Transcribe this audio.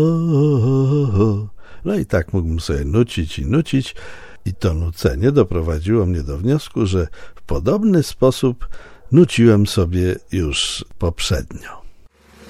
No i tak mógłbym sobie nucić i nucić. I to nucenie doprowadziło mnie do wniosku, że w podobny sposób nuciłem sobie już poprzednio.